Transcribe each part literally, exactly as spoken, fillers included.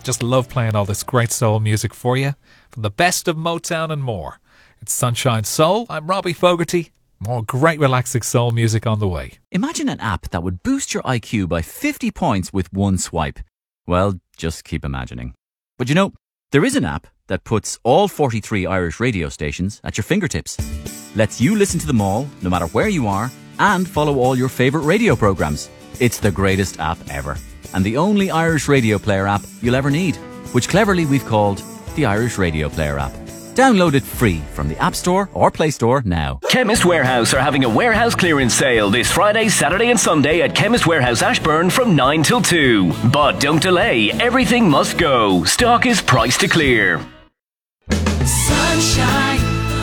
Just love playing all this great soul music for you, from the best of Motown and more. It's Sunshine Soul. I'm Robbie Fogarty. More great relaxing soul music on the way. Imagine an app that would boost your I Q by fifty points with one swipe. Well, just keep imagining. But you know, there is an app that puts all forty-three Irish radio stations at your fingertips. Lets you listen to them all, no matter where you are, and follow all your favourite radio programmes. It's the greatest app ever, and the only Irish radio player app you'll ever need, which cleverly we've called the Irish Radio Player app. Download it free from the App Store or Play Store now. Chemist Warehouse are having a warehouse clearance sale this Friday, Saturday and Sunday at Chemist Warehouse Ashburn from nine till two. But don't delay, everything must go. Stock is priced to clear. Sunshine.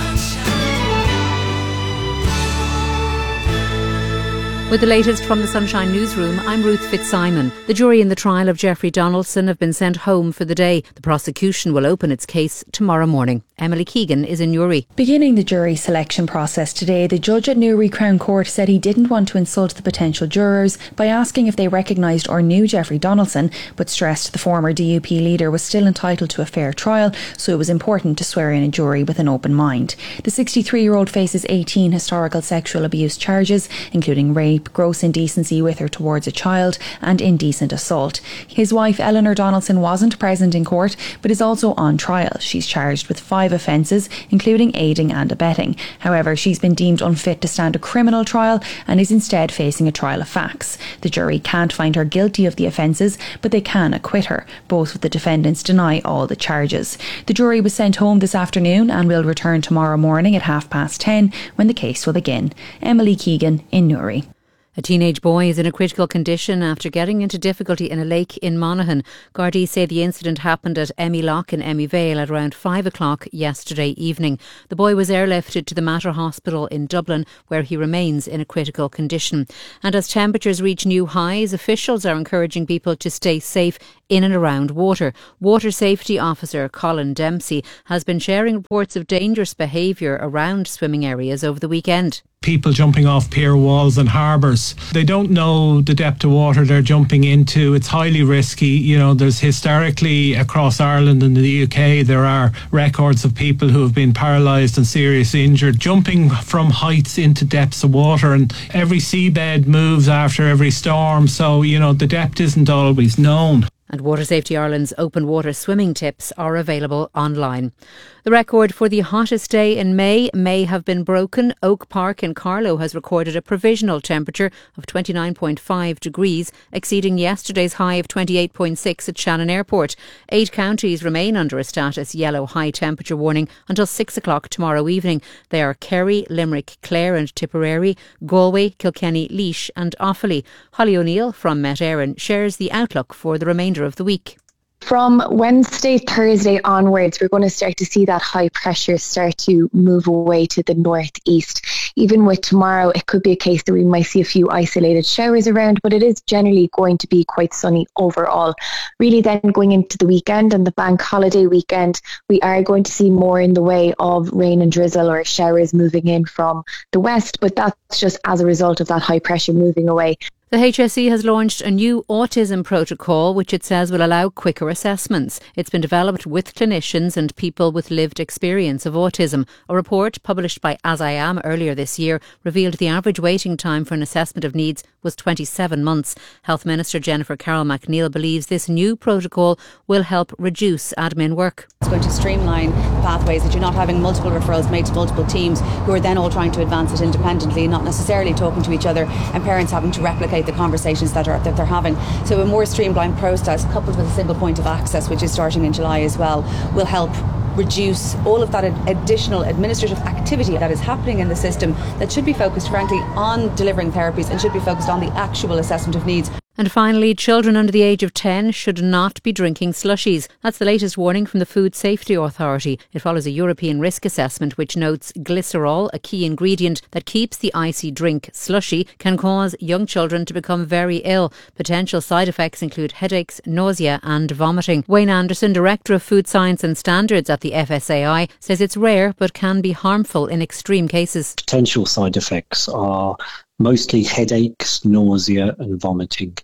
With the latest from the Sunshine Newsroom, I'm Ruth Fitzsimon. The jury in the trial of Jeffrey Donaldson have been sent home for the day. The prosecution will open its case tomorrow morning. Emily Keegan is in Newry. Beginning the jury selection process today, the judge at Newry Crown Court said he didn't want to insult the potential jurors by asking if they recognised or knew Jeffrey Donaldson, but stressed the former D U P leader was still entitled to a fair trial, so it was important to swear in a jury with an open mind. The sixty-three-year-old faces eighteen historical sexual abuse charges, including rape, gross indecency with or towards a child, and indecent assault. His wife Eleanor Donaldson wasn't present in court, but is also on trial. She's charged with five offences, including aiding and abetting. However, she's been deemed unfit to stand a criminal trial and is instead facing a trial of facts. The jury can't find her guilty of the offences, but they can acquit her. Both of the defendants deny all the charges. The jury was sent home this afternoon and will return tomorrow morning at half past ten when the case will begin. Emily Keegan in Newry. A teenage boy is in a critical condition after getting into difficulty in a lake in Monaghan. Gardaí say the incident happened at Emmy Loch in Emmy Vale at around five o'clock yesterday evening. The boy was airlifted to the Mater Hospital in Dublin, where he remains in a critical condition. And as temperatures reach new highs, officials are encouraging people to stay safe in and around water. Water Safety Officer Colin Dempsey has been sharing reports of dangerous behaviour around swimming areas over the weekend. People jumping off pier walls and harbours. They don't know the depth of water they're jumping into. It's highly risky. You know, there's historically across Ireland and the U K, there are records of people who have been paralysed and seriously injured jumping from heights into depths of water, and every seabed moves after every storm, so, you know, the depth isn't always known. And Water Safety Ireland's open water swimming tips are available online. The record for the hottest day in May may have been broken. Oak Park in Carlow has recorded a provisional temperature of twenty-nine point five degrees, exceeding yesterday's high of twenty-eight point six at Shannon Airport. Eight counties remain under a status yellow high temperature warning until six o'clock tomorrow evening. They are Kerry, Limerick, Clare and Tipperary, Galway, Kilkenny, Laois and Offaly. Holly O'Neill from Met Éireann shares the outlook for the remainder of the week. From Wednesday, Thursday onwards, we're going to start to see that high pressure start to move away to the northeast. Even with tomorrow, it could be a case that we might see a few isolated showers around, but it is generally going to be quite sunny overall. Really then going into the weekend and the bank holiday weekend, we are going to see more in the way of rain and drizzle or showers moving in from the west, but that's just as a result of that high pressure moving away. The H S E has launched a new autism protocol which it says will allow quicker assessments. It's been developed with clinicians and people with lived experience of autism. A report published by As I Am earlier this year revealed the average waiting time for an assessment of needs was twenty-seven months. Health Minister Jennifer Carroll MacNeill believes this new protocol will help reduce admin work. It's going to streamline pathways, that you're not having multiple referrals made to multiple teams who are then all trying to advance it independently, not necessarily talking to each other, and parents having to replicate the conversations that are that they're having. So a more streamlined process coupled with a single point of access, which is starting in July as well, will help reduce all of that ad- additional administrative activity that is happening in the system that should be focused frankly on delivering therapies and should be focused on the actual assessment of needs. And finally, children under the age of ten should not be drinking slushies. That's the latest warning from the Food Safety Authority. It follows a European risk assessment which notes glycerol, a key ingredient that keeps the icy drink slushy, can cause young children to become very ill. Potential side effects include headaches, nausea and vomiting. Wayne Anderson, Director of Food Science and Standards at the F S A I, says it's rare but can be harmful in extreme cases. Potential side effects are mostly headaches, nausea and vomiting.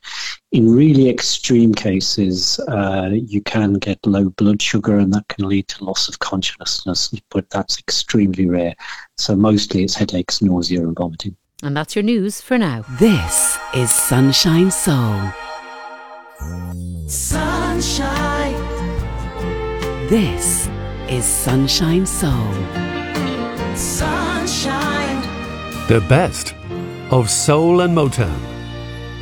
In really extreme cases, uh, you can get low blood sugar, and that can lead to loss of consciousness, but that's extremely rare. So mostly it's headaches, nausea and vomiting. And that's your news for now. This is Sunshine Soul. Sunshine. This is Sunshine Soul. Sunshine. The best of soul and Motown.